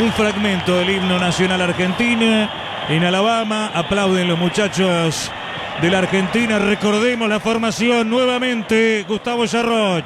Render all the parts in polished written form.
un fragmento del himno nacional argentino. En Alabama aplauden los muchachos de la Argentina. Recordemos la formación nuevamente. Gustavo Yarroch.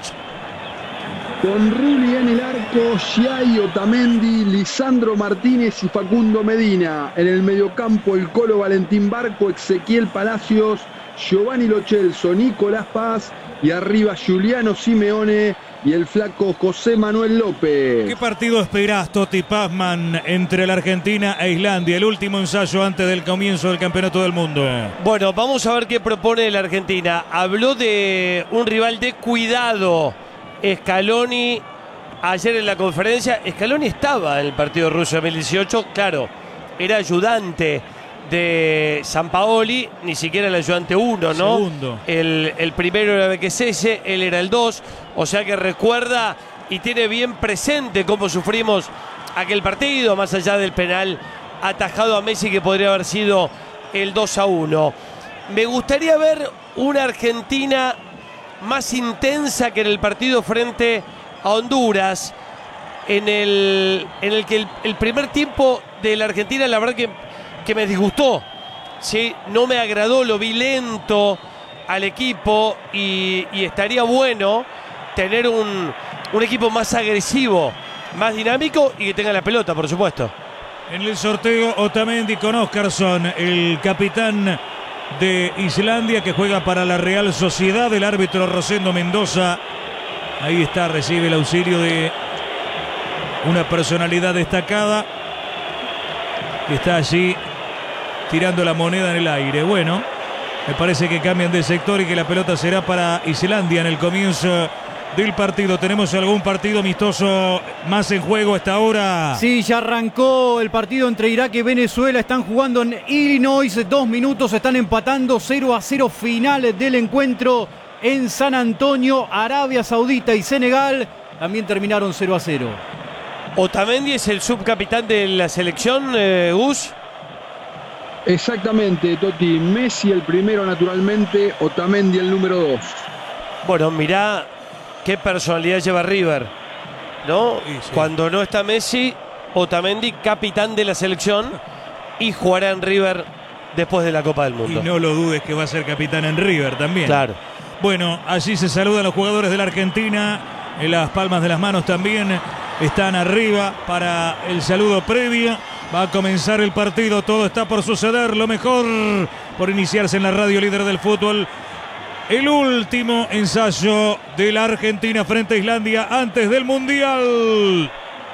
Con Rulli en el arco, Giai, Otamendi, Lisandro Martínez y Facundo Medina. En el mediocampo, el Colo Valentín Barco, Ezequiel Palacios, Giovanni Lo Celso, Nicolás Paz y arriba Giuliano Simeone y el flaco José Manuel López. ¿Qué partido esperás, Toti Pazman, entre la Argentina e Islandia? El último ensayo antes del comienzo del Campeonato del Mundo. Bueno, vamos a ver qué propone la Argentina. Habló de un rival de cuidado, Scaloni, ayer en la conferencia. Scaloni estaba en el partido ruso 2018, claro, era ayudante de Sampaoli, ni siquiera el ayudante 1, ¿no? Segundo. El primero era Becquesese, él era el 2, o sea que recuerda y tiene bien presente cómo sufrimos aquel partido, más allá del penal atajado a Messi que podría haber sido el 2-1. Me gustaría ver una Argentina más intensa que en el partido frente a Honduras, en el que el primer tiempo de la Argentina, la verdad que me disgustó, ¿sí? No me agradó, lo vi lento al equipo y estaría bueno tener un equipo más agresivo, más dinámico y que tenga la pelota, por supuesto. En el sorteo, Otamendi con Óskarsson, el capitán de Islandia que juega para la Real Sociedad, el árbitro Rosendo Mendoza. Ahí está, recibe el auxilio de una personalidad destacada que está allí tirando la moneda en el aire. Bueno, me parece que cambian de sector y que la pelota será para Islandia en el comienzo del partido. ¿Tenemos algún partido amistoso más en juego hasta ahora? Sí, ya arrancó el partido entre Irak y Venezuela. Están jugando en Illinois. 2 minutos, están empatando 0-0 final del encuentro en San Antonio. Arabia Saudita y Senegal también terminaron 0-0. Otamendi es el subcapitán de la selección, Gus. Exactamente, Toti. Messi el primero naturalmente, Otamendi el número 2. Bueno, mirá qué personalidad lleva River, ¿no? Sí, sí. Cuando no está Messi, Otamendi, capitán de la selección, y jugará en River después de la Copa del Mundo. Y no lo dudes que va a ser capitán en River también. Claro. Bueno, allí se saludan los jugadores de la Argentina. En las palmas de las manos también están arriba para el saludo previo. Va a comenzar el partido, todo está por suceder, lo mejor por iniciarse en la radio líder del fútbol. El último ensayo de la Argentina frente a Islandia antes del Mundial.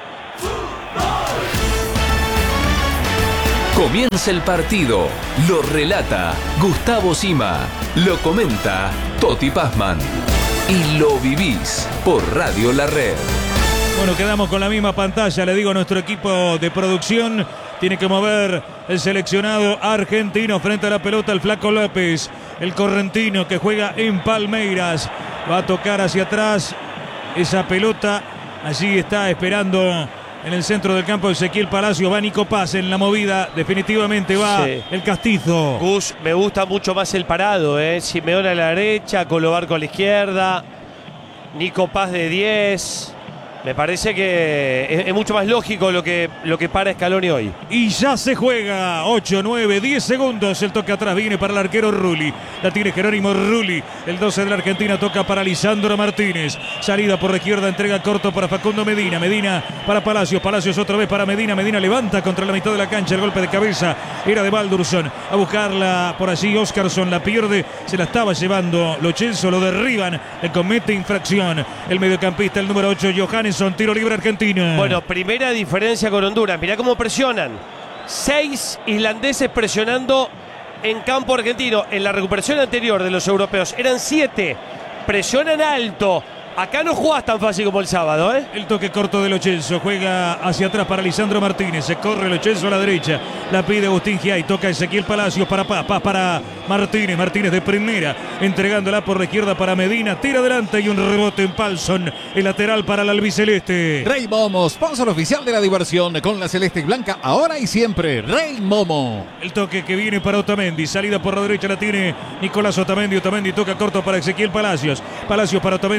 Comienza el partido, lo relata Gustavo Sima, lo comenta Toti Pazman y lo vivís por Radio La Red. Bueno, quedamos con la misma pantalla, le digo a nuestro equipo de producción, tiene que mover el seleccionado argentino frente a la pelota el Flaco López, el correntino que juega en Palmeiras, va a tocar hacia atrás esa pelota, allí está esperando en el centro del campo Ezequiel Palacios, va Nico Paz en la movida, definitivamente va Sí. el castizo. Gus, me gusta mucho más el parado, Simeone a la derecha, Colobarco a la izquierda, Nico Paz de 10. Me parece que es mucho más lógico lo que para Scaloni hoy. Y ya se juega 8, 9, 10 segundos. El toque atrás viene para el arquero Rulli. La tiene Jerónimo Rulli. El 12 de la Argentina toca para Lisandro Martínez. Salida por la izquierda, entrega corto para Facundo Medina. Medina para Palacios. Palacios otra vez para Medina. Medina levanta contra la mitad de la cancha. El golpe de cabeza era de Baldursson. A buscarla por allí Óskarsson. La pierde. Se la estaba llevando Lo Celso. Lo derriban. Le comete infracción. El mediocampista, el número 8, Johannes. Tiro libre argentino. Bueno, primera diferencia con Honduras. Mirá cómo presionan. 6 islandeses presionando en campo argentino. En la recuperación anterior de los europeos eran 7. Presionan alto. Acá no jugás tan fácil como el sábado, El toque corto de Lo Celso. Juega hacia atrás para Lisandro Martínez. Se corre Lo Celso a la derecha. La pide Agustín Giai. Toca Ezequiel Palacios para Paz. Paz para Martínez. Martínez de primera. Entregándola por la izquierda para Medina. Tira adelante y un rebote en Palsson. El lateral para el albiceleste. Rey Momo, sponsor oficial de la diversión con la celeste y blanca ahora y siempre. Rey Momo. El toque que viene para Otamendi. Salida por la derecha la tiene Nicolás Otamendi. Otamendi toca corto para Ezequiel Palacios. Palacios para Otamendi. Otamendi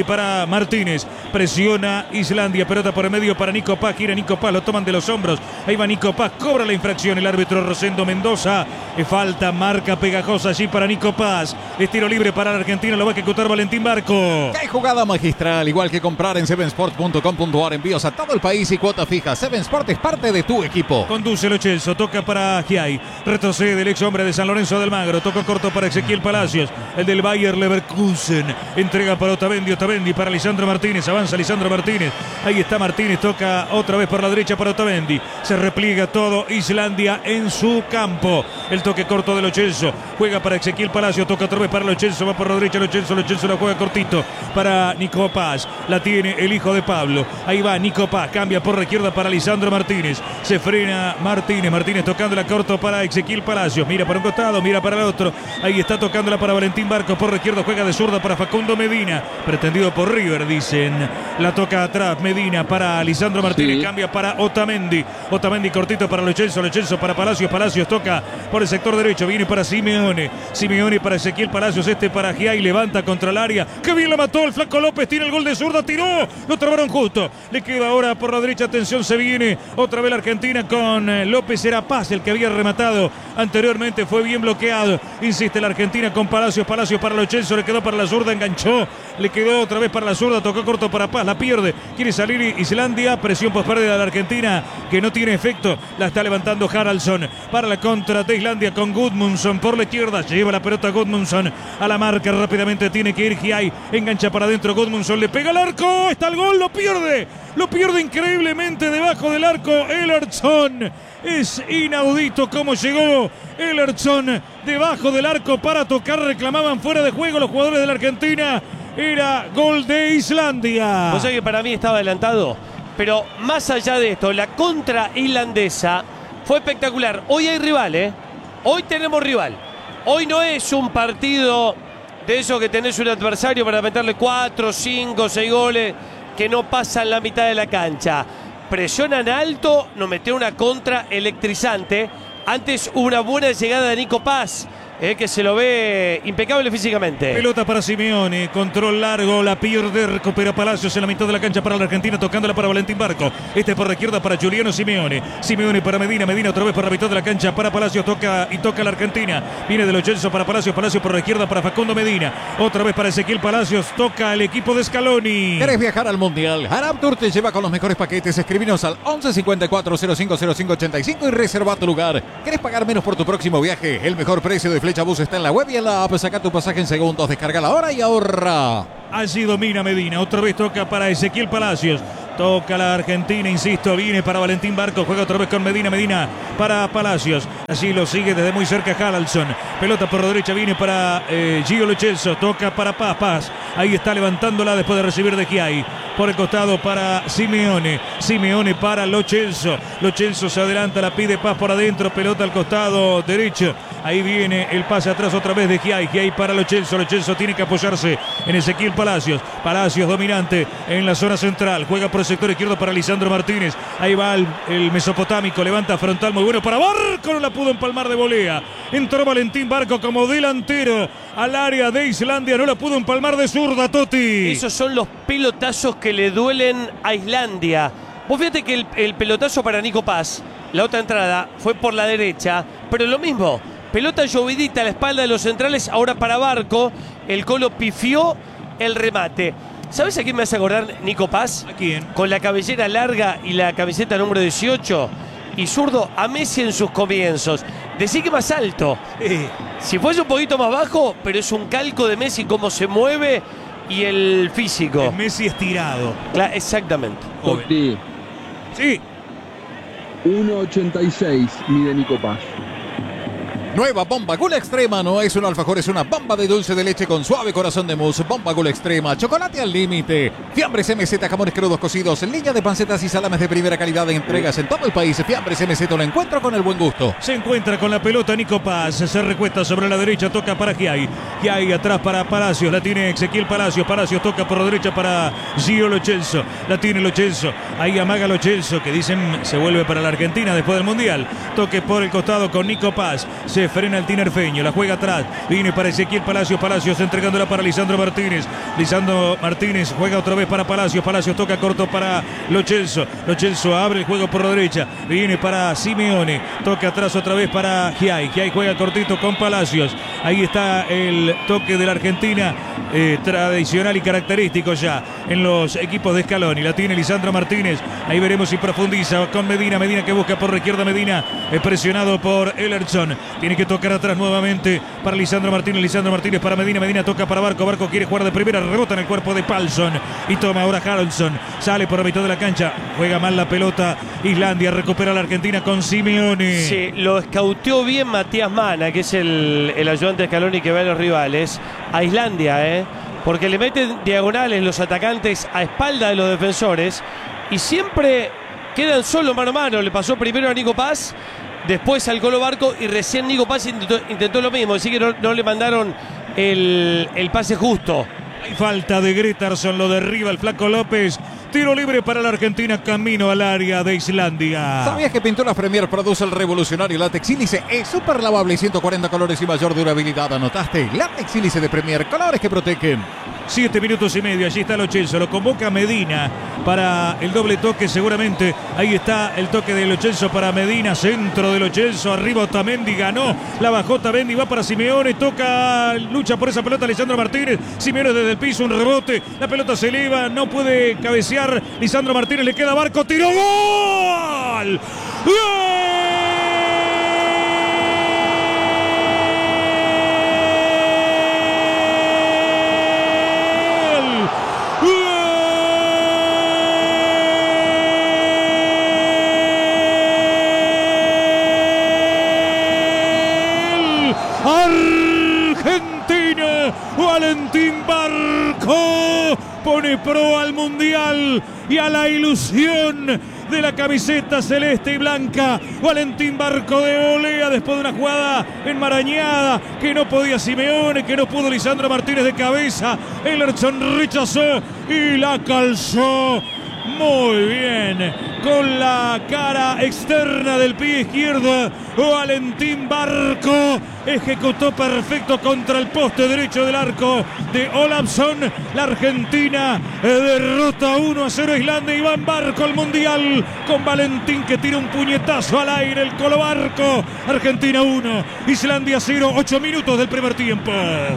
Otamendi para Martínez. Presiona Islandia. Pelota por el medio para Nico Paz. Gira Nico Paz. Lo toman de los hombros. Ahí va Nico Paz. Cobra la infracción el árbitro Rosendo Mendoza. Falta, marca pegajosa allí para Nico Paz. Es tiro libre para la Argentina. Lo va a ejecutar Valentín Barco. ¡Qué jugada magistral! Igual que comprar en sevensport.com.ar. Envíos a todo el país y cuota fija. Seven Sport es parte de tu equipo. Conduce Lo Celso. Toca para Giai. Retrocede el ex hombre de San Lorenzo del Magro. Toca corto para Ezequiel Palacios. El del Bayer Leverkusen. Entrega para Otamendi. Otamendi para Lisandro Martínez. Avanza Lisandro Martínez. Ahí está Martínez. Toca otra vez por la derecha para Otamendi. Se repliega todo Islandia en su campo. El toque corto de Lo Celso. Juega para Ezequiel Palacios. Toca otra vez para Lo Celso. Va por la derecha Lo Celso. Lo Celso la juega cortito para Nico Paz. La tiene el hijo de Pablo. Ahí va Nico Paz. Cambia por la izquierda para Lisandro Martínez. Se frena Martínez. Martínez tocándola corto para Ezequiel Palacios. Mira para un costado. Mira para el otro. Ahí está tocándola para Valentín Barco. Por la izquierda juega de zurda para Facundo Medina. Pretendido por River, dicen. La toca atrás Medina para Lisandro Martínez. Sí. Cambia para Otamendi. Otamendi cortito para Lo Celso. Lo Celso para Palacios. Palacios toca por el sector derecho. Viene para Simeone. Simeone para Ezequiel Palacios. Este para Giai. Levanta contra el área. ¡Qué bien la mató el Flaco López! Tiene el gol de zurda. Tiró. Lo trabaron justo. Le queda ahora por la derecha. Atención, se viene otra vez la Argentina con López. Era Paz el que había rematado anteriormente. Fue bien bloqueado. Insiste la Argentina con Palacios. Palacios para Lo Celso. Le quedó para la zurda. Enganchó. Le quedó otra vez para la zurda. Tocó corto para Paz. La pierde. Quiere salir Islandia. Presión por pérdida de la Argentina que no tiene efecto. La está levantando Haraldsson para la contra de Islandia con Gudmundsson por la izquierda. Lleva la pelota Gudmundsson a la marca. Rápidamente tiene que ir Giai. Engancha para adentro Gudmundsson. Le pega al arco. Está el gol. Lo pierde. Lo pierde increíblemente debajo del arco Ellertsson. Es inaudito cómo llegó Ellertsson debajo del arco para tocar. Reclamaban fuera de juego los jugadores de la Argentina. Era gol de Islandia. O sea que para mí estaba adelantado. Pero más allá de esto, la contra islandesa fue espectacular. Hoy hay rival, ¿eh? Hoy tenemos rival. Hoy no es un partido de eso que tenés un adversario para meterle 4, 5, 6 goles que no pasan la mitad de la cancha. Presionan alto, nos metió una contra electrizante. Antes una buena llegada de Nico Paz, que se lo ve impecable físicamente. Pelota para Simeone, control largo, la pierde, recupera Palacios en la mitad de la cancha para la Argentina, tocándola para Valentín Barco. Este por la izquierda para Juliano Simeone. Simeone para Medina, Medina otra vez por la mitad de la cancha para Palacios, toca la Argentina. Viene de Lo Celso para Palacios, Palacios por la izquierda para Facundo Medina. Otra vez para Ezequiel Palacios, toca el equipo de Scaloni. ¿Querés viajar al Mundial? Arab Tour te lleva con los mejores paquetes. Escribinos al 11 54 05 05 85 y reserva tu lugar. ¿Querés pagar menos por tu próximo viaje? El mejor precio de Flecha Bus está en la web y en la app. Saca tu pasaje en segundos, descarga la hora y ahorra. Allí domina Medina, otra vez toca para Ezequiel Palacios. Toca la Argentina, insisto, viene para Valentín Barco, juega otra vez con Medina, Medina para Palacios. Allí lo sigue desde muy cerca Haraldsson. Pelota por la derecha, viene para Gio Lo Celso, toca para Paz, Paz. Ahí está levantándola después de recibir de Giai. Por el costado para Simeone, Simeone para Lo Celso. Lo Celso se adelanta, la pide Paz por adentro, pelota al costado derecho. Ahí viene el pase atrás otra vez de Giai. Giai para Lo Celso. Lo Celso tiene que apoyarse en Ezequiel Palacios. Palacios dominante en la zona central. Juega por el sector izquierdo para Lisandro Martínez. Ahí va el mesopotámico. Levanta frontal muy bueno para Barco. No la pudo empalmar de volea. Entró Valentín Barco como delantero al área de Islandia. No la pudo empalmar de zurda, Totti. Esos son los pelotazos que le duelen a Islandia. Vos fíjate que el pelotazo para Nico Paz, la otra entrada, fue por la derecha. Pero lo mismo. Pelota llovidita a la espalda de los centrales, ahora para Barco. El Colo pifió el remate. ¿Sabes a quién me hace acordar Nico Paz? ¿A quién? Con la cabellera larga y la camiseta número 18. Y zurdo a Messi en sus comienzos. Decí que más alto. Si fuese un poquito más bajo, pero es un calco de Messi, cómo se mueve y el físico. Es Messi estirado. Exactamente. Totti, Sí. 1.86 mide Nico Paz. Nueva Bomba Gula Extrema, no es un alfajor, es una bomba de dulce de leche con suave corazón de mousse. Bomba Gula Extrema, chocolate al límite. Fiambres MZ, jamones crudos cocidos, línea de pancetas y salames de primera calidad de entregas en todo el país. Fiambres MZ, lo encuentro con el buen gusto. Se encuentra con la pelota Nico Paz. Se recuesta sobre la derecha, toca para Giai. Giai atrás para Palacios. La tiene Ezequiel Palacios. Palacios toca por la derecha para Gio Lo Celso. La tiene Lo Celso. Ahí amaga Lo Celso, que dicen se vuelve para la Argentina después del Mundial. Toque por el costado con Nico Paz. Se se frena el tinerfeño, la juega atrás, viene para Ezequiel Palacios, Palacios entregándola para Lisandro Martínez, Lisandro Martínez juega otra vez para Palacios, Palacios toca corto para Lo Celso, Lo Celso abre el juego por la derecha, viene para Simeone, toca atrás otra vez para Giai, Giai juega cortito con Palacios, ahí está el toque de la Argentina, tradicional y característico ya en los equipos de Scaloni, la tiene Lisandro Martínez, ahí veremos si profundiza con Medina, Medina que busca por la izquierda, Medina presionado por Ellerson, tiene que tocar atrás nuevamente para Lisandro Martínez para Medina, Medina toca para Barco, Barco quiere jugar de primera, rebota en el cuerpo de Palsson y toma ahora Haraldsson, sale por la mitad de la cancha, juega mal la pelota, Islandia recupera a la Argentina con Simeone. Sí, lo escauteó bien Matías Mana, que es el ayudante de Scaloni que ve a los rivales, a Islandia, porque le meten diagonales los atacantes a espalda de los defensores y siempre quedan solo mano a mano. Le pasó primero a Nico Paz, después al Colo Barco y recién Nico Paz intentó lo mismo, así que no le mandaron el pase justo. Hay falta de Grétarsson, lo derriba el Flaco López. Tiro libre para la Argentina, camino al área de Islandia. ¿Sabías que Pinturas Premier produce el revolucionario látex sílice? Es súper lavable, 140 colores y mayor durabilidad. ¿Anotaste? Látex sílice de Premier, colores que protegen. 7 minutos y medio, allí está Lo Celso, lo convoca Medina para el doble toque seguramente, ahí está el toque de Lo Celso para Medina, centro de Lo Celso, arriba Otamendi, ganó, la bajó Otamendi, va para Simeone, toca, lucha por esa pelota Lisandro Martínez, Simeone desde el piso, un rebote, la pelota se eleva, no puede cabecear, Lisandro Martínez, le queda Barco, tiró, ¡gol! ¡Gol! Argentina, Valentín Barco pone pro al Mundial y a la ilusión de la camiseta celeste y blanca. Valentín Barco de volea después de una jugada enmarañada que no podía Simeone, que no pudo Lisandro Martínez de cabeza. Ellerson rechazó y la calzó muy bien con la cara externa del pie izquierdo. Valentín Barco ejecutó perfecto contra el poste derecho del arco de Olafsson. La Argentina derrota 1-0 a Islandia. Iván Barco al Mundial con Valentín que tira un puñetazo al aire. El Colo Barco. Argentina 1, Islandia 0. 8 minutos del primer tiempo.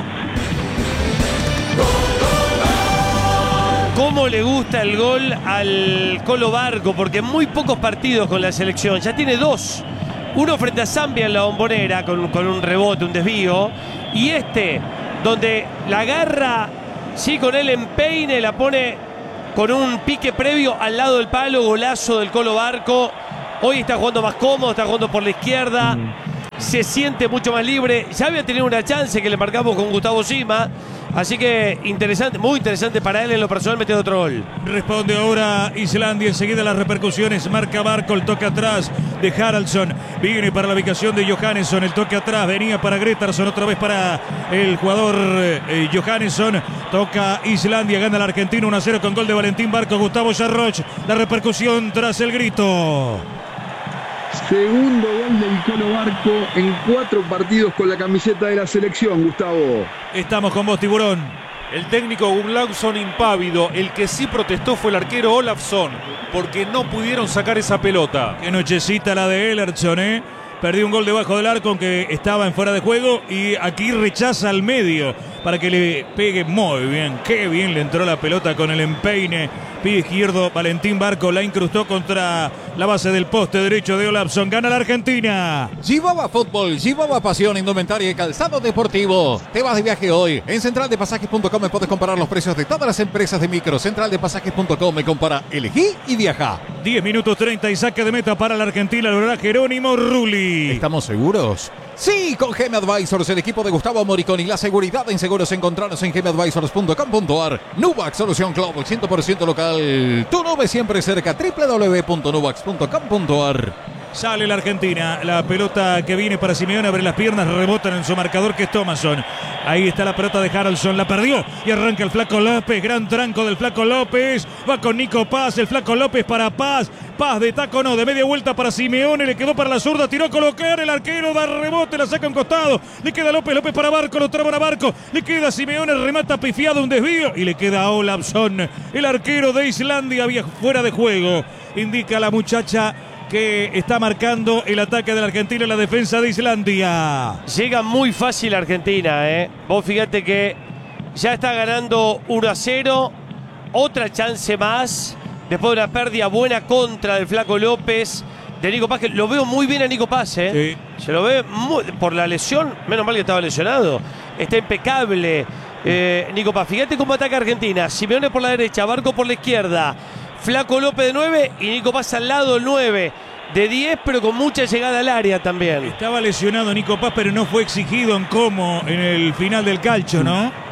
Cómo le gusta el gol al Colo Barco, porque en muy pocos partidos con la selección, ya tiene 2. Uno frente a Zambia en la Bombonera con un rebote, un desvío, y donde la agarra, sí, con el empeine, la pone con un pique previo al lado del palo, golazo del Colo Barco. Hoy está jugando más cómodo, está jugando por la izquierda, se siente mucho más libre. Ya había tenido una chance que le marcamos con Gustavo Sima. Así que interesante, muy interesante para él en lo personal meter otro gol. Responde ahora Islandia, enseguida las repercusiones, marca Barco, el toque atrás de Haraldsson, viene para la ubicación de Johannesson, el toque atrás, venía para Grétarsson, otra vez para el jugador Johannesson, toca Islandia, gana la Argentina 1-0 con gol de Valentín Barco, Gustavo Yarroch, la repercusión tras el grito. Segundo gol del Colo Barco en 4 partidos con la camiseta de la selección, Gustavo. Estamos con vos, Tiburón. El técnico Gudlaugsson impávido, el que sí protestó fue el arquero Olafsson, porque no pudieron sacar esa pelota. Qué nochecita la de Ellerson, Perdió un gol debajo del arco aunque estaba en fuera de juego y aquí rechaza al medio para que le pegue muy bien. Qué bien le entró la pelota con el empeine. Pie izquierdo, Valentín Barco la incrustó contra la base del poste derecho de Olafsson. Gana la Argentina. Gibaba Fútbol, Gibaba Pasión, indumentaria y calzado deportivo. Te vas de viaje hoy. En centraldepasajes.com puedes comparar los precios de todas las empresas de micro. Centraldepasajes.com me compara, elegí y viaja. 10 minutos 30 y saque de meta para la Argentina. Lo hará Jerónimo Rulli. ¿Estamos seguros? Sí, con GM Advisors, el equipo de Gustavo Moriconi. La seguridad en seguros encontrarnos en gmadvisors.com.ar. Nubax, solución global, 100% local. Tu nube siempre cerca, www.nubax.com.ar. Sale la Argentina. La pelota que viene para Simeone, abre las piernas, rebotan en su marcador que es Thomasson. Ahí está la pelota de Haraldsson, la perdió y arranca el Flaco López. Gran tranco del Flaco López. Va con Nico Paz, el Flaco López para Paz. Paz de taco no, de media vuelta para Simeone, le quedó para la zurda, tiró a colocar, el arquero da rebote, la saca a un costado, le queda López, López para Barco, lo traba a Barco, le queda Simeone, remata pifiado, un desvío y le queda a Olafsson, el arquero de Islandia, fuera de juego, indica la muchacha que está marcando el ataque de la Argentina en la defensa de Islandia. Llega muy fácil Argentina, ¿eh? Vos fíjate que ya está ganando 1-0, otra chance más. Después de una pérdida buena contra del Flaco López, de Nico Paz, que lo veo muy bien a Nico Paz, ¿eh? Sí. Se lo ve por la lesión, menos mal que estaba lesionado. Está impecable Nico Paz. Fíjate cómo ataca Argentina. Simeone por la derecha, Barco por la izquierda, Flaco López de 9 y Nico Paz al lado del 9. De 10, pero con mucha llegada al área también. Estaba lesionado Nico Paz, pero no fue exigido en el final del calcio, ¿no?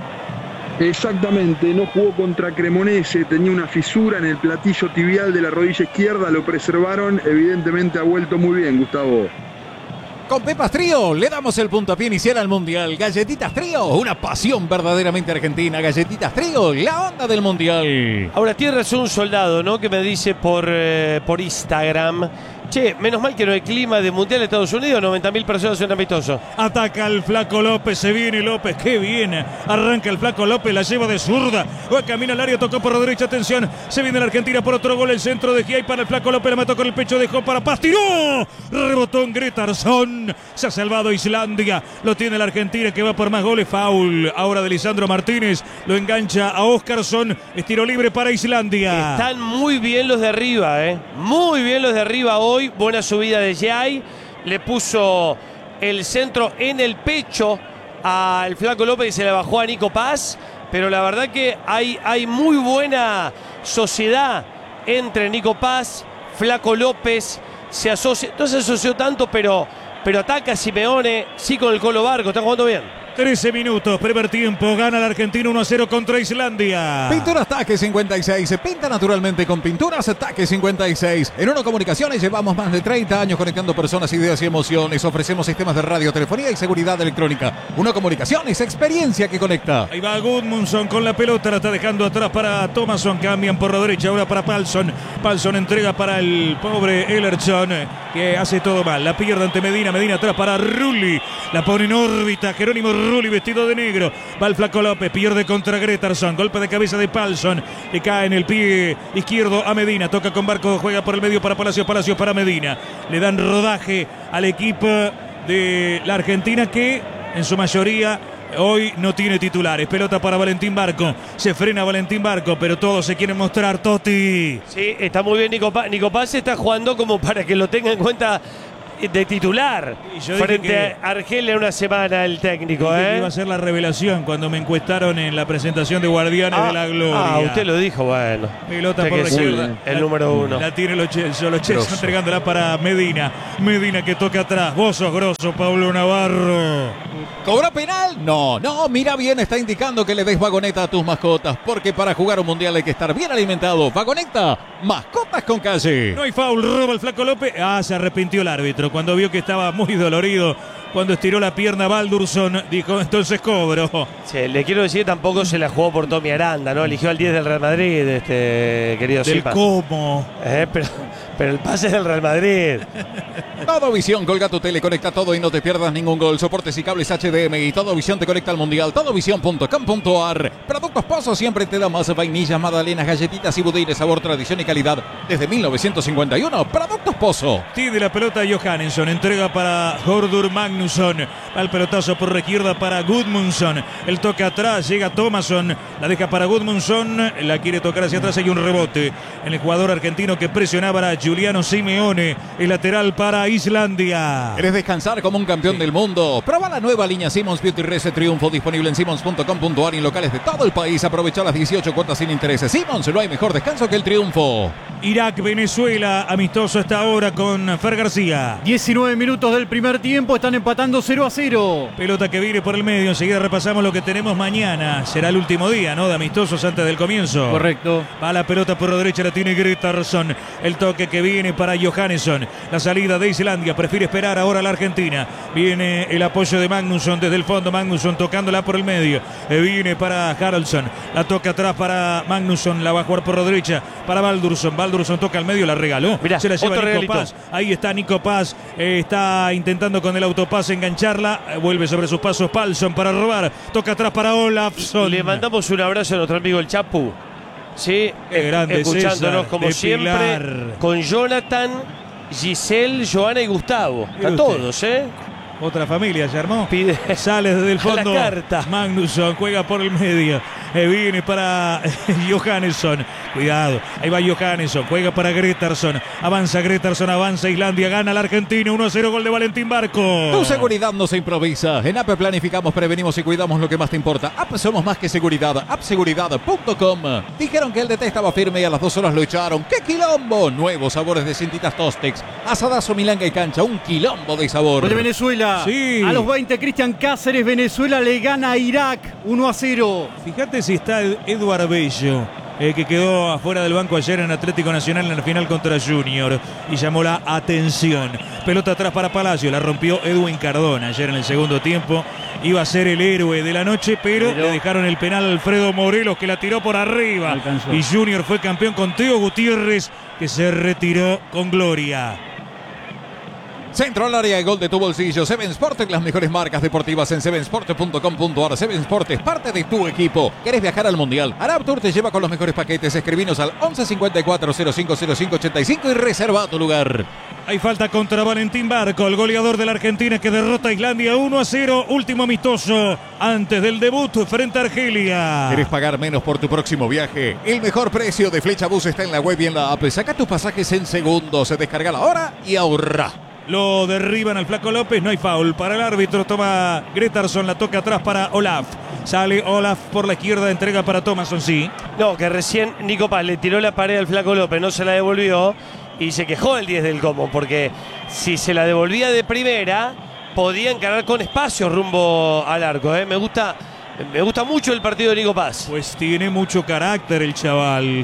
Exactamente, no jugó contra Cremonese, tenía una fisura en el platillo tibial de la rodilla izquierda, lo preservaron, evidentemente ha vuelto muy bien, Gustavo. Con Pepas Trío le damos el puntapié inicial al Mundial. Galletitas Trío, una pasión verdaderamente argentina. Galletitas Trío, la onda del Mundial. Ahora, tiene razón un soldado, ¿no? Que me dice por Instagram: che, menos mal que no hay clima de Mundial de Estados Unidos, 90.000 personas en un amistoso. Ataca el Flaco López, se viene López, qué bien. Arranca el Flaco López, la lleva de zurda. Va camino al área, tocó por la derecha, atención. Se viene la Argentina por otro gol, el centro de Giai para el Flaco López, la mató con el pecho, dejó para Paz, tiró. Rebotó en Gretarsson. Se ha salvado Islandia. Lo tiene la Argentina que va por más goles. Foul ahora de Lisandro Martínez. Lo engancha a Óskarsson. Es tiro libre para Islandia. Están muy bien los de arriba, ¿eh? Muy bien los de arriba hoy. Buena subida de Giai. Le puso el centro en el pecho al Flaco López y se le bajó a Nico Paz. Pero la verdad que hay muy buena sociedad entre Nico Paz, Flaco López. No se asoció tanto, pero ataca a Simeone, sí, con el Colo Barco, está jugando bien. 13 minutos, primer tiempo, gana la Argentina 1-0 contra Islandia. Pinturas Taque 56, se pinta naturalmente con Pinturas Taque 56. En Uno Comunicaciones llevamos más de 30 años conectando personas, ideas y emociones. Ofrecemos sistemas de radio, telefonía y seguridad electrónica. Uno Comunicaciones, experiencia que conecta. Ahí va Gudmundsson con la pelota, la está dejando atrás para Thomasson, cambian por la derecha, ahora para Palsson. Palsson entrega para el pobre Ellerson, que hace todo mal. La pierde ante Medina, Medina atrás para Rulli. La pone en órbita, Jerónimo Rulli vestido de negro. Va el Flaco López, pierde contra Gretarsson. Golpe de cabeza de Palsson. Le cae en el pie izquierdo a Medina. Toca con Barco, juega por el medio para Palacios, Palacios para Medina. Le dan rodaje al equipo de la Argentina que en su mayoría hoy no tiene titulares. Pelota para Valentín Barco. Se frena Valentín Barco, pero todos se quieren mostrar, Totti. Sí, está muy bien Nico Paz. Nico Paz está jugando como para que lo tenga en cuenta de titular frente a Argelia en una semana el técnico. Iba a ser la revelación cuando me encuestaron en la presentación de Guardianes de la Gloria. Usted lo dijo, bueno. Pelota por la izquierda. El número 1. La tiene los Chelsea entregándola para Medina. Medina que toca atrás. Vos sos grosso, Pablo Navarro. ¿Cobra penal? No, mira bien, está indicando que le des vagoneta a tus mascotas, porque para jugar un mundial hay que estar bien alimentado. Vagoneta, mascotas con calle. No hay foul, roba el Flaco López. Se arrepintió el árbitro cuando vio que estaba muy dolorido. Cuando estiró la pierna Baldursson, dijo, entonces cobro. Sí, le quiero decir, tampoco se la jugó por Tommy Aranda, ¿no? Eligió al 10 del Real Madrid, querido Del Zipa. cómo. Pero el pase es del Real Madrid. Todo Visión, colga tu tele, conecta todo y no te pierdas ningún gol. Soportes y cables HDMI. Todo Visión te conecta al Mundial. Todovisión.com.ar. Productos Pozo siempre te da más vainillas, magdalenas, galletitas y budines. Sabor, tradición y calidad desde 1951. Productos Pozo. Tiene la pelota Johannesson. Entrega para Hordur Magnusson. Va el pelotazo por la izquierda para Gudmundsson. El toque atrás, llega Thomasson. La deja para Gudmundsson. La quiere tocar hacia atrás. Hay un rebote en el jugador argentino que presionaba a Giuliano Simeone. El lateral para Islandia. ¿Querés descansar como un campeón del mundo? Prueba la nueva línea Simmons Beauty Reset Triunfo, disponible en simmons.com.ar y en locales de todo el país. Aprovecha las 18 cuotas sin intereses. Simmons, no hay mejor descanso que el triunfo. Irak, Venezuela, amistoso hasta ahora con Fer García. 19 minutos del primer tiempo, están empatando 0-0. Pelota que viene por el medio, enseguida repasamos lo que tenemos mañana. Será el último día, ¿no? De amistosos antes del comienzo. Correcto. Va la pelota por la derecha, la tiene Gretarsson. El toque que viene para Johannesson. La salida de Islandia, prefiere esperar ahora la Argentina. Viene el apoyo de Magnusson desde el fondo. Magnusson tocándola por el medio. Viene para Haraldsson. La toca atrás para Magnusson. La va a jugar por la derecha para Baldursson. Baldursson toca al medio, la regaló. Mirá, se la lleva Nico regalito. Paz. Ahí está Nico Paz. Está intentando con el autopás engancharla. Vuelve sobre sus pasos Palsson para robar. Toca atrás para Olafsson. Le mandamos un abrazo a nuestro amigo el Chapu. Sí, Qué grande, escuchándonos César, como de siempre. Pilar. Con Jonathan, Giselle, Joana y Gustavo. Mire A usted. todos, ¿eh? Otra familia se armó. Pide Sale desde el fondo. la carta. Magnusson juega por el medio. Viene para Johannesson. Cuidado. Ahí va Johannesson. Juega para Gretarsson. Avanza Gretarsson. Avanza Islandia. Gana la Argentina. 1-0. Gol de Valentín Barco. Tu seguridad no se improvisa. En APE planificamos, prevenimos y cuidamos lo que más te importa. APE somos más que seguridad. AppSeguridad.com. Dijeron que el DT estaba firme y a las 2 horas lo echaron. ¡Qué quilombo! Nuevos sabores de cintitas Tostex. Asadazo, milanga y cancha. Un quilombo de sabor. Gol de Venezuela. Sí. A los 20, Cristian Cáceres, Venezuela le gana a Irak 1-0. Fíjate si está Eduard Bello, que quedó afuera del banco ayer en Atlético Nacional en la final contra Junior y llamó la atención. Pelota atrás para Palacio, la rompió Edwin Cardona ayer en el segundo tiempo. Iba a ser el héroe de la noche, pero le dejaron el penal a Alfredo Morelos, que la tiró por arriba. Alcanzó. Y Junior fue campeón con Teo Gutiérrez, que se retiró con gloria. Centro al área y gol de tu bolsillo. Seven Sport, las mejores marcas deportivas en sevensport.com.ar. Seven Sport es parte de tu equipo. ¿Querés viajar al Mundial? Arab Tour te lleva con los mejores paquetes. Escribinos al 11 54 05 05 85 y reserva tu lugar. Hay falta contra Valentín Barco, el goleador de la Argentina, que derrota a Islandia 1-0. Último amistoso antes del debut frente a Argelia. ¿Querés pagar menos por tu próximo viaje? El mejor precio de Flecha Bus está en la web y en la app. Saca tus pasajes en segundos. Descarga la hora y ahorra. Lo derriban al Flaco López, no hay foul para el árbitro. Toma Gretarsson, la toca atrás para Olaf. Sale Olaf por la izquierda, entrega para Thomasson, sí. No, que recién Nico Paz le tiró la pared al Flaco López, no se la devolvió y se quejó el 10 del Como, porque si se la devolvía de primera, podía encarar con espacio rumbo al arco. Me gusta mucho el partido de Nico Paz. Pues tiene mucho carácter el chaval.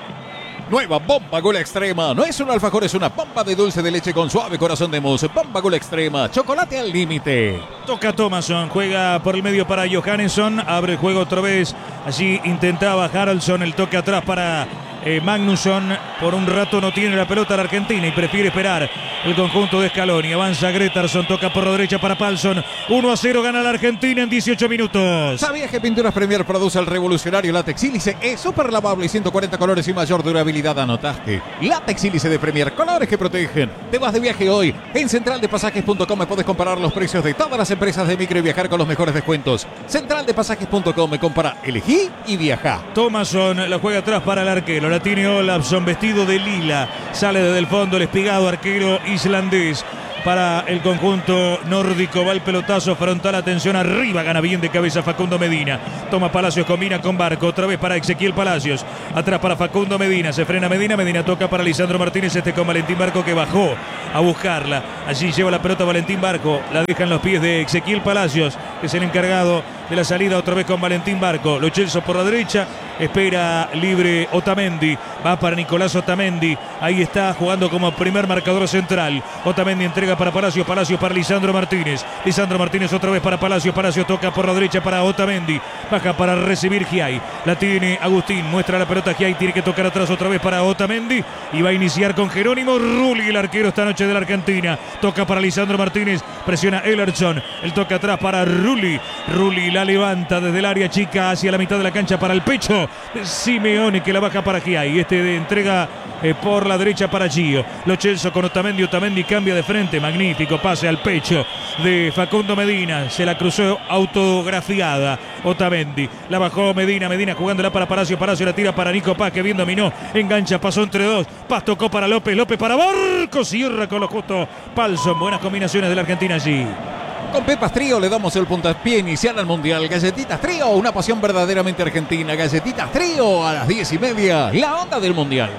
Nueva bomba Gol Extrema. No es un alfajor, es una bomba de dulce de leche con suave corazón de mousse. Bomba Gol Extrema. Chocolate al límite. Toca Thomasson, juega por el medio para Johannesson. Abre el juego otra vez. Allí intentaba Haraldsson, el toque atrás para Magnusson. Por un rato no tiene la pelota la Argentina y prefiere esperar el conjunto de Scaloni. Avanza Gretarsson, toca por la derecha para Palsson. 1-0 gana la Argentina en 18 minutos. ¿Sabías que Pinturas Premier produce el revolucionario látex sílice? Es súper lavable y 140 colores y mayor durabilidad. ¿Anotaste? Látex sílice de Premier, colores que protegen. Te vas de viaje hoy. En centraldepasajes.com puedes comparar los precios de todas las empresas de micro y viajar con los mejores descuentos. Centraldepasajes.com, compara, elegí y viaja. Thomasson la juega atrás para el arquero. La tiene Olafsson vestido de lila. Sale desde el fondo el espigado arquero islandés. Para el conjunto nórdico va el pelotazo frontal, atención arriba, gana bien de cabeza Facundo Medina. Toma Palacios, combina con Barco, otra vez para Ezequiel Palacios. Atrás para Facundo Medina, se frena Medina, Medina toca para Lisandro Martínez, con Valentín Barco que bajó a buscarla. Allí lleva la pelota Valentín Barco, la deja en los pies de Ezequiel Palacios, que es el encargado de la salida otra vez con Valentín Barco. Lo Celso por la derecha, espera libre Otamendi, va para Nicolás Otamendi, ahí está jugando como primer marcador central. Otamendi entrega para Palacios, Palacios para Lisandro Martínez, Lisandro Martínez otra vez para Palacios, Palacios toca por la derecha para Otamendi, baja para recibir Giai, la tiene Agustín, muestra la pelota Giai, tiene que tocar atrás otra vez para Otamendi y va a iniciar con Jerónimo Rulli, el arquero esta noche de la Argentina. Toca para Lisandro Martínez, presiona Ellerson, el toque atrás para Rulli, Rulli la levanta desde el área chica hacia la mitad de la cancha para el pecho de Simeone, que la baja para Giai, de entrega por la derecha para Gio. Lo Celso con Otamendi, Otamendi cambia de frente, magnífico pase al pecho de Facundo Medina, se la cruzó autografiada Otamendi, la bajó Medina, Medina jugándola para Palacio, Palacio la tira para Nico Paz, que bien dominó, engancha, pasó entre dos, Paz tocó para López, López para Barco, cierra con lo justo Palsson, buenas combinaciones de la Argentina allí. Con Pepas Trío le damos el puntapié inicial al Mundial. Galletitas Trío, una pasión verdaderamente argentina. Galletitas Trío a las 10:30, la onda del Mundial.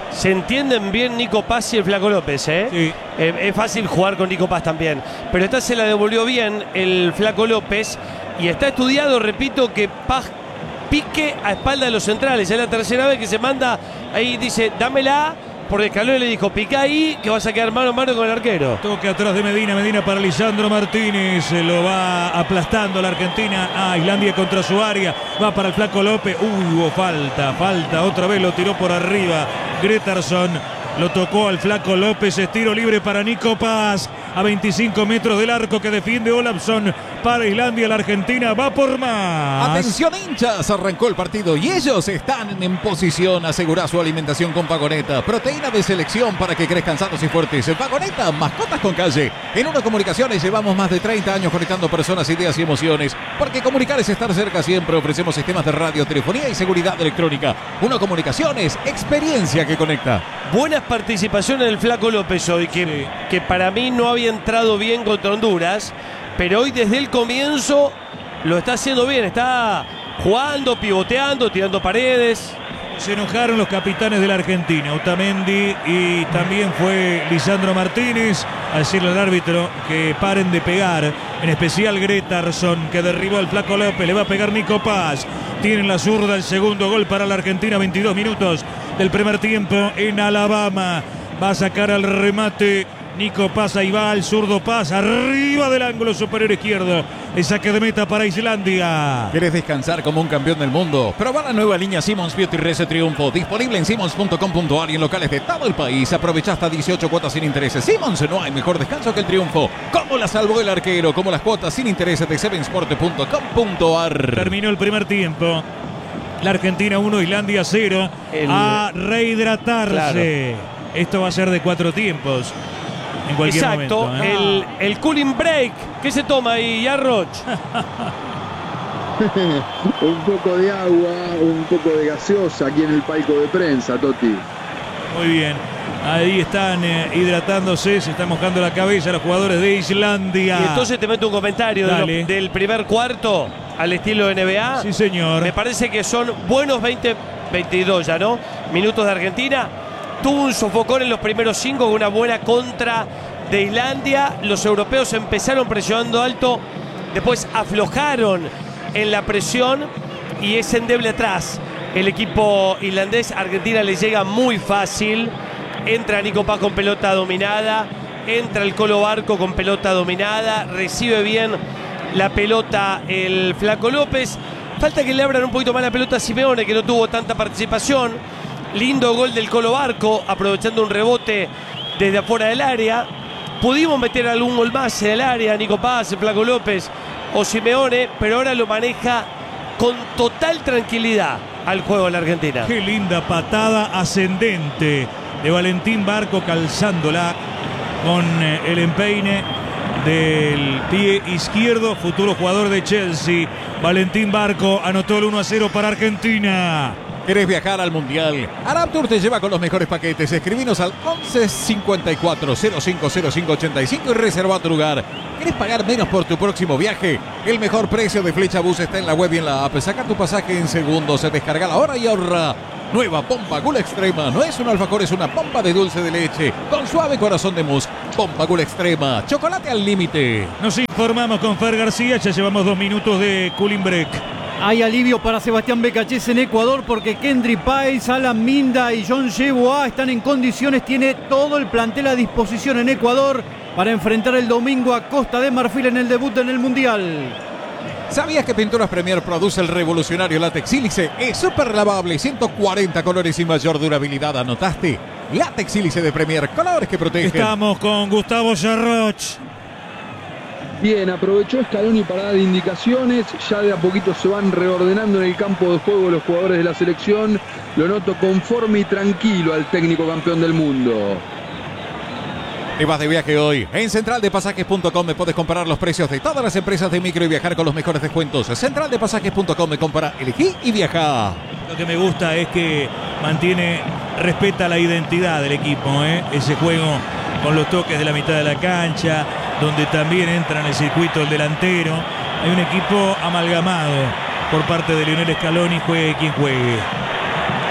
Se entienden bien Nico Paz y el Flaco López, ¿eh? Sí. Es fácil jugar con Nico Paz también. Pero esta se la devolvió bien el Flaco López. Y está estudiado, repito, que Paz pique a espalda de los centrales. Es la tercera vez que se manda ahí, dice, dámela. Porque Scaloni le dijo, pica ahí, que vas a quedar mano a mano con el arquero. Toque atrás de Medina, Medina para Lisandro Martínez, lo va aplastando la Argentina, Islandia contra su área, va para el Flaco López, hubo falta, otra vez lo tiró por arriba, Gretarson, lo tocó al Flaco López, es tiro libre para Nico Paz, a 25 metros del arco que defiende Olafsson para Islandia, la Argentina va por más. Atención hinchas, arrancó el partido y ellos están en posición, asegura su alimentación con Vagoneta, proteína de selección para que crezcan sanos y fuertes. Vagoneta, mascotas con calle. En Uno Comunicaciones llevamos más de 30 años conectando personas, ideas y emociones, porque comunicar es estar cerca siempre. Ofrecemos sistemas de radio, telefonía y seguridad electrónica. Uno Comunicaciones, experiencia que conecta. Buenas participaciones del Flaco López hoy, que para mí no había entrado bien contra Honduras, pero hoy desde el comienzo lo está haciendo bien, está jugando, pivoteando, tirando paredes. Se enojaron los capitanes de la Argentina, Otamendi y también fue Lisandro Martínez, a decirle al árbitro que paren de pegar, en especial Gretarson, que derribó al Flaco López, le va a pegar Nico Paz, tiene en la zurda el segundo gol para la Argentina, 22 minutos del primer tiempo en Alabama, va a sacar al remate Nico Paz, ahí va el zurdo Paz, arriba del ángulo superior izquierdo, el saque de meta para Islandia. ¿Quieres descansar como un campeón del mundo? Proba la nueva línea Simmons Beauty Rese Triunfo, disponible en simmons.com.ar y en locales de todo el país. Aprovecha hasta 18 cuotas sin intereses. Simmons, no hay mejor descanso que el triunfo. ¿Cómo la salvó el arquero? Como las cuotas sin intereses de sevensport.com.ar. Terminó el primer tiempo. La Argentina 1, Islandia 0. A rehidratarse. Claro. Esto va a ser de 4 tiempos. En cualquier exacto, momento, el cooling break. ¿Qué se toma ahí, Yarroch? Un poco de agua, un poco de gaseosa aquí en el palco de prensa, Toti. Muy bien. Ahí están hidratándose, se están mojando la cabeza los jugadores de Islandia. Y entonces te meto un comentario del primer cuarto al estilo NBA. Sí, señor. Me parece que son buenos 22 ya, ¿no? Minutos de Argentina. Tuvo un sofocón en los primeros 5 con una buena contra de Islandia. Los europeos empezaron presionando alto, después aflojaron en la presión y es endeble atrás. El equipo islandés, Argentina le llega muy fácil. Entra Nico Paz con pelota dominada, entra el Colo Barco con pelota dominada, recibe bien la pelota el Flaco López. Falta que le abran un poquito más la pelota a Simeone, que no tuvo tanta participación. Lindo gol del Colo Barco, aprovechando un rebote desde afuera del área. Pudimos meter algún gol más en el área, Nico Paz, Flaco López o Simeone, pero ahora lo maneja con total tranquilidad al juego de la Argentina. Qué linda patada ascendente de Valentín Barco, calzándola con el empeine del pie izquierdo, futuro jugador de Chelsea. Valentín Barco anotó el 1-0 para Argentina. ¿Querés viajar al Mundial? Arab Tour te lleva con los mejores paquetes. Escribinos al 11 54 05 05 85 y reserva tu lugar. ¿Querés pagar menos por tu próximo viaje? El mejor precio de Flecha Bus está en la web y en la app. Saca tu pasaje en segundos, se descarga la hora y ahorra. Nueva Bomba Gula Extrema. No es un alfajor, es una bomba de dulce de leche con suave corazón de mousse. Bomba Gula Extrema. Chocolate al límite. Nos informamos con Fer García. Ya llevamos 2 minutos de cooling break. Hay alivio para Sebastián Becachés en Ecuador porque Kendry Páez, Alan Minda y John Yeboah están en condiciones. Tiene todo el plantel a disposición en Ecuador para enfrentar el domingo a Costa de Marfil en el debut en el Mundial. ¿Sabías que Pinturas Premier produce el revolucionario látex sílice? Es súper lavable, 140 colores y mayor durabilidad. ¿Anotaste? Látex sílice de Premier, colores que protegen. Estamos con Gustavo Yarroch. Bien, aprovechó Scaloni para dar indicaciones, ya de a poquito se van reordenando en el campo de juego los jugadores de la selección. Lo noto conforme y tranquilo al técnico campeón del mundo. Te vas de viaje hoy. En centraldepasajes.com me puedes comparar los precios de todas las empresas de micro y viajar con los mejores descuentos. Centraldepasajes.com me compara, elegí y viaja. Lo que me gusta es que respeta la identidad del equipo, ese juego con los toques de la mitad de la cancha, donde también entra en el circuito el delantero. Hay un equipo amalgamado por parte de Lionel Scaloni, juegue quien juegue.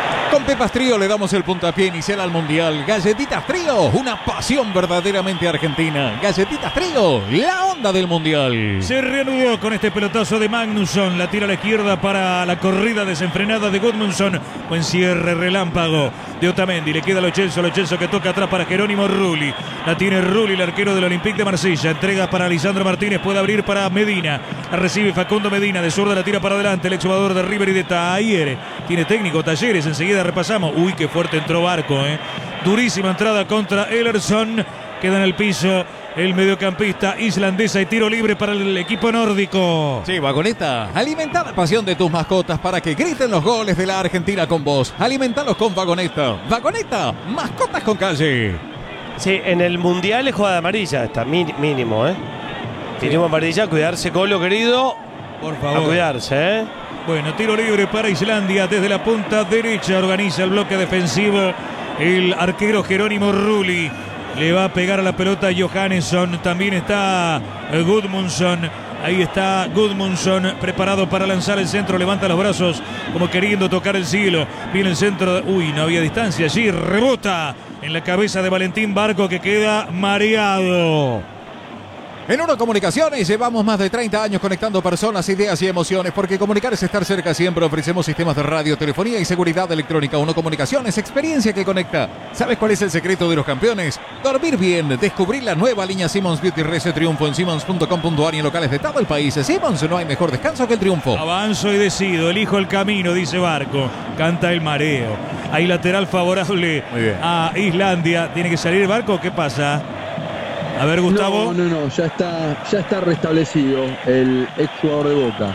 Pepas Trío le damos el puntapié inicial al Mundial. Galletitas Trío, una pasión verdaderamente argentina. Galletitas Trío, la onda del Mundial. Se reanudó con este pelotazo de Magnusson. La tira a la izquierda para la corrida desenfrenada de Gudmundsson. Buen cierre relámpago de Otamendi. Le queda a Lo Celso que toca atrás para Jerónimo Rulli. La tiene Rulli, el arquero del Olympique de Marsella. Entrega para Lisandro Martínez. Puede abrir para Medina. La recibe Facundo Medina. De zurda la tira para adelante. El exjugador de River y de Talleres. Tiene técnico Talleres. Enseguida repasamos. Uy, qué fuerte entró Barco. Durísima entrada contra Ellerson. Queda en el piso el mediocampista islandesa y tiro libre para el equipo nórdico. Sí, Vagoneta, alimenta la pasión de tus mascotas para que griten los goles de la Argentina con vos. Alimentalos con Vagoneta. Vagoneta, mascotas con calle. Sí, en el Mundial es jugada amarilla, está mínimo, Mínimo amarilla, cuidarse, Colo, querido. Por favor. A cuidarse, Bueno, tiro libre para Islandia desde la punta derecha. Organiza el bloque defensivo el arquero Jerónimo Rulli. Le va a pegar a la pelota Johannesson. También está Gudmundsson. Ahí está Gudmundsson preparado para lanzar el centro. Levanta los brazos como queriendo tocar el cielo. Viene el centro. Uy, no había distancia allí. Rebota en la cabeza de Valentín Barco que queda mareado. En Uno Comunicaciones llevamos más de 30 años conectando personas, ideas y emociones, porque comunicar es estar cerca siempre. Ofrecemos sistemas de radio, telefonía y seguridad electrónica. Uno Comunicaciones, experiencia que conecta. ¿Sabes cuál es el secreto de los campeones? Dormir bien. Descubrir la nueva línea Simmons Beauty Rese Triunfo en simmons.com.ar y en locales de todo el país. Simmons, no hay mejor descanso que el triunfo. Avanzo y decido, elijo el camino, dice Barco. Canta el mareo. Hay lateral favorable a Islandia. ¿Tiene que salir Barco? ¿Qué pasa? A ver, Gustavo. No, ya está restablecido el exjugador de Boca.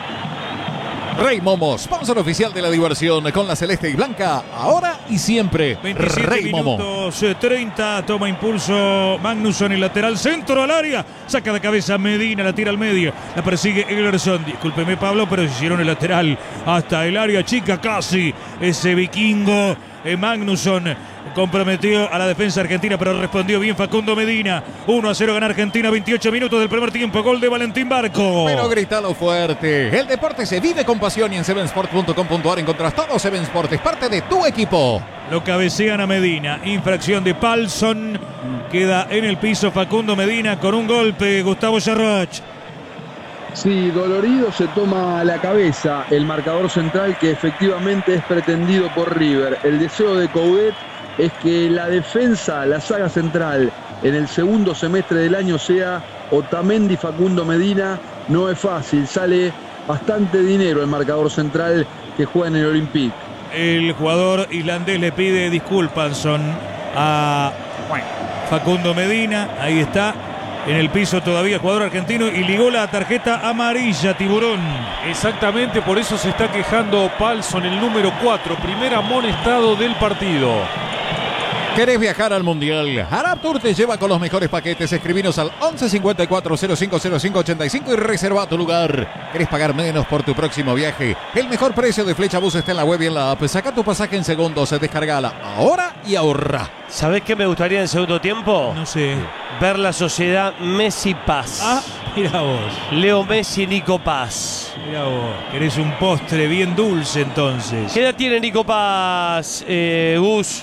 Rey Momo, sponsor oficial de la diversión con la celeste y blanca, ahora y siempre. 27 Rey minutos, 30, toma impulso Magnusson, el lateral, centro al área, saca de cabeza Medina, la tira al medio, la persigue Ellerson. Discúlpeme, Pablo, pero hicieron el lateral hasta el área chica casi. Ese vikingo Magnusson comprometió a la defensa argentina, pero respondió bien Facundo Medina. 1-0 gana Argentina, 28 minutos del primer tiempo. Gol de Valentín Barco. Pero grítalo fuerte. El deporte se vive con pasión y en sevensport.com.ar encontrás todo. Seven Sport es parte de tu equipo. Lo cabecean a Medina. Infracción de Palsson. Queda en el piso Facundo Medina con un golpe. Gustavo Yarroch. Sí, dolorido se toma la cabeza el marcador central que efectivamente es pretendido por River. El deseo de Coudet es que la defensa, la saga central en el segundo semestre del año sea Otamendi, Facundo Medina. No es fácil, sale bastante dinero el marcador central que juega en el Olympique. El jugador islandés le pide disculpas a Facundo Medina. Ahí está. En el piso todavía el jugador argentino y ligó la tarjeta amarilla, Tiburón. Exactamente, por eso se está quejando Palsson, el número 4, primer amonestado del partido. ¿Querés viajar al Mundial? Arab Tour te lleva con los mejores paquetes. Escribinos al 11 54 0505 85 y reserva tu lugar. ¿Querés pagar menos por tu próximo viaje? El mejor precio de Flecha Bus está en la web y en la app. Saca tu pasaje en segundos, descargala ahora y ahorra. ¿Sabés qué me gustaría en el segundo tiempo? No sé. Ver la sociedad Messi-Paz. Ah, mira vos. Leo Messi, Nico Paz. Mira vos. Querés un postre bien dulce entonces. ¿Qué edad tiene Nico Paz, Gus?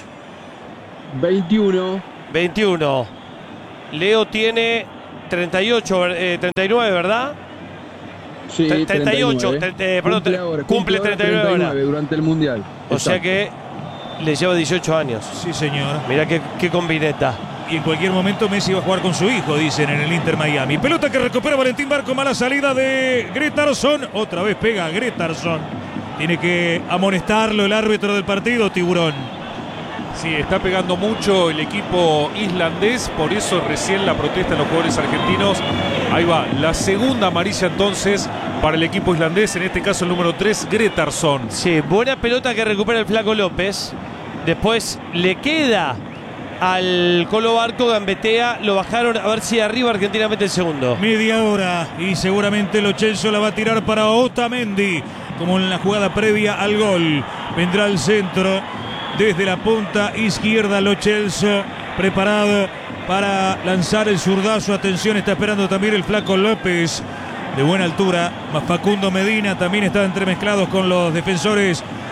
21. 21. Leo tiene 38, 39, ¿verdad? Sí, 38. 39. Cumple 39 ahora. Durante el Mundial. O sea que le lleva 18 años. Sí, señor. Mirá qué combineta. Y en cualquier momento Messi va a jugar con su hijo, dicen en el Inter Miami. Pelota que recupera Valentín Barco, mala salida de Gretarsson. Otra vez pega Gretarsson. Tiene que amonestarlo el árbitro del partido, Tiburón. Sí, está pegando mucho el equipo islandés, por eso recién la protesta de los jugadores argentinos. Ahí va, la segunda amarilla entonces para el equipo islandés, en este caso el número 3, Gretarsson. Sí, buena pelota que recupera el Flaco López. Después le queda al Colo Barco, gambetea, lo bajaron, a ver si arriba Argentina mete el segundo. Media hora y seguramente Lo Celso la va a tirar para Otamendi, como en la jugada previa al gol. Vendrá el centro desde la punta izquierda, Lo Celso preparado para lanzar el zurdazo. Atención, está esperando también el Flaco López de buena altura. Más Facundo Medina también está entremezclados con los defensores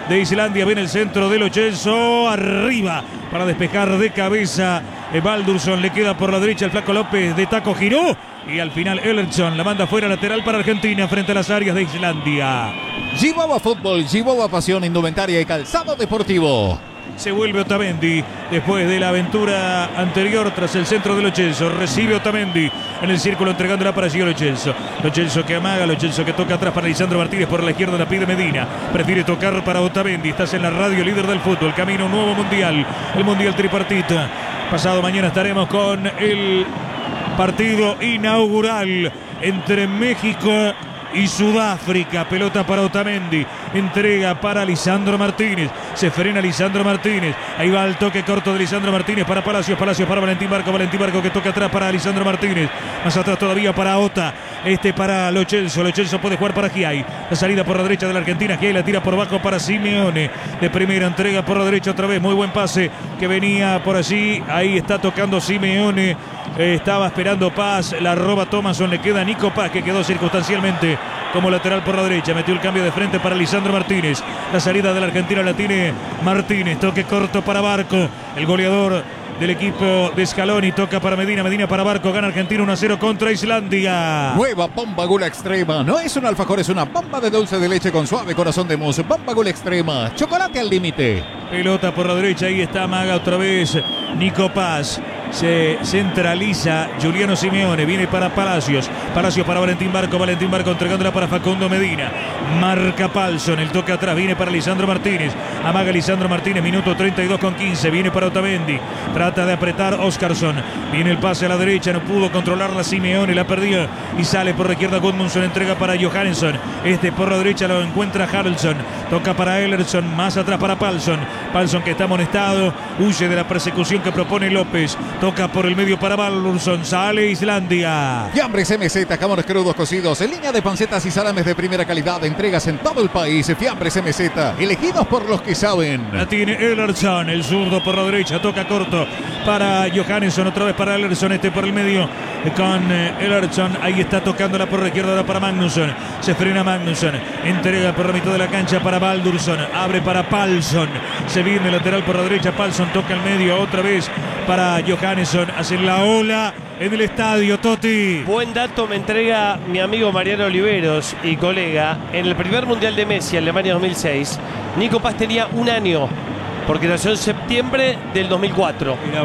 de Islandia. Viene el centro de Lo Celso. Arriba para despejar de cabeza. Baldursson le queda por la derecha el Flaco López. De taco giró. Y al final Ellerson la manda fuera lateral para Argentina frente a las áreas de Islandia. Chihuahua Fútbol, Chihuahua Pasión, Indumentaria y Calzado Deportivo. Se vuelve Otamendi después de la aventura anterior tras el centro de Lo Celso. Recibe Otamendi en el círculo entregándola para Gio Lo Celso. Lo Celso que amaga, Lo Celso que toca atrás para Lisandro Martínez. Por la izquierda la pide Medina. Prefiere tocar para Otamendi. Estás en la radio líder del fútbol. Camino a un nuevo mundial. El mundial tripartita. Pasado mañana estaremos con el partido inaugural entre México y Sudáfrica. Pelota para Otamendi. Entrega para Lisandro Martínez. Se frena Lisandro Martínez. Ahí va el toque corto de Lisandro Martínez para Palacios. Palacios para Valentín Barco. Valentín Barco que toca atrás para Lisandro Martínez. Más atrás todavía para Ota. Para Lo Celso. Lo Celso puede jugar para Giai. La salida por la derecha de la Argentina. Giai la tira por abajo para Simeone. De primera entrega por la derecha otra vez. Muy buen pase que venía por allí. Ahí está tocando Simeone. Estaba esperando Paz. La roba Thomasson. Le queda Nico Paz que quedó circunstancialmente como lateral por la derecha. Metió el cambio de frente para Lisandro Martínez. La salida de la Argentina la tiene Martínez. Toque corto para Barco. El goleador del equipo de Scaloni. Toca para Medina. Medina para Barco. Gana Argentina 1-0 contra Islandia. Nueva bomba Gula Extrema. No es un alfajor, es una bomba de dulce de leche con suave corazón de mousse. Bomba Gula Extrema. Chocolate al límite. Pelota por la derecha. Ahí está Maga otra vez. Nico Paz. Se centraliza Juliano Simeone. Viene para Palacios. Palacios para Valentín Barco. Valentín Barco entregándola para Facundo Medina. Marca Palsson. El toque atrás viene para Lisandro Martínez. Amaga Lisandro Martínez. Minuto 32 con 15. Viene para Otamendi. Trata de apretar Oscarsson. Viene el pase a la derecha. No pudo controlarla Simeone. La perdió. Y sale por la izquierda Gudmundsson. Entrega para Johannesson. Por la derecha lo encuentra Haraldsson. Toca para Ellerson. Más atrás para Palsson. Palsson que está amonestado. Huye de la persecución que propone López. Toca por el medio para Baldursson. Sale Islandia. Fiambres MZ, jamones crudos cocidos en línea de pancetas y salames de primera calidad. Entregas en todo el país. Fiambres MZ, elegidos por los que saben. La tiene Ellerson, el zurdo por la derecha. Toca corto para Johannesson. Otra vez para Ellerson. Por el medio con Ellerson. Ahí está tocándola por la izquierda ahora para Magnusson. Se frena Magnusson. Entrega por la mitad de la cancha para Baldursson. Abre para Palsson. Se viene lateral por la derecha. Palsson toca al medio otra vez para Johannesson. Hacen la ola en el estadio, Toti. Buen dato me entrega mi amigo Mariano Oliveros y colega. En el primer Mundial de Messi, Alemania 2006, Nico Paz tenía un año, porque nació en septiembre del 2004. Mirá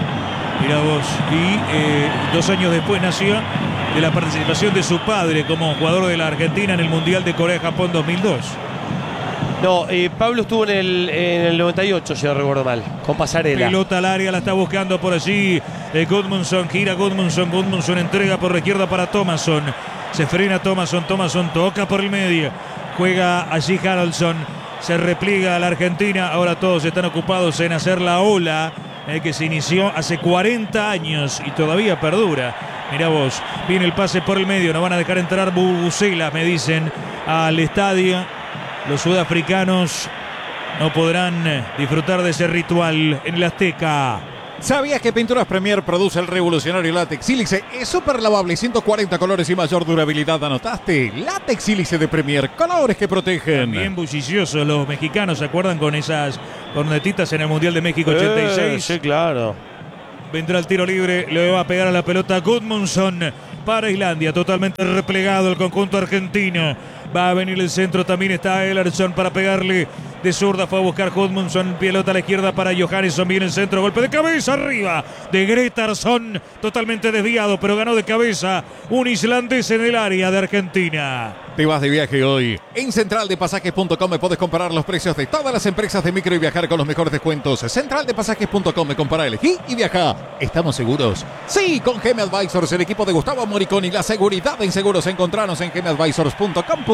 vos. Y 2 años después nació de la participación de su padre como jugador de la Argentina en el Mundial de Corea-Japón 2002. No, Pablo estuvo en el 98, si no recuerdo mal, con Pasarela. Pelota al área, la está buscando por allí. Gudmundsson, gira Gudmundsson. Gudmundsson entrega por la izquierda para Thomasson. Se frena Thomasson. Thomasson toca por el medio. Juega allí Haraldsson. Se repliega a la Argentina. Ahora todos están ocupados en hacer la ola que se inició hace 40 años y todavía perdura. Mirá vos, viene el pase por el medio. No van a dejar entrar bubucelas, me dicen, al estadio. Los sudafricanos no podrán disfrutar de ese ritual en el Azteca. ¿Sabías que Pinturas Premier produce el revolucionario látex sílice? Es súper lavable, 140 colores y mayor durabilidad. ¿Anotaste? Látex sílice de Premier, colores que protegen. Bien bulliciosos los mexicanos, ¿se acuerdan con esas cornetitas en el Mundial de México 86? Sí, claro. Vendrá el tiro libre, le va a pegar a la pelota Gudmundsson para Islandia, totalmente replegado el conjunto argentino. Va a venir el centro, también está Ellerson para pegarle de zurda. Fue a buscar Gudmundsson, pelota a la izquierda para Johannesson. Viene el centro, golpe de cabeza arriba de Gretarsson, totalmente desviado, pero ganó de cabeza un islandés en el área de Argentina. Te vas de viaje hoy. En centraldepasajes.com puedes comparar los precios de todas las empresas de micro y viajar con los mejores descuentos. Centraldepasajes.com, compara, elegí y viaja. ¿Estamos seguros? Sí, con GM Advisors, el equipo de Gustavo Moriconi. La seguridad en seguros. Encontranos en gmadvisors.com.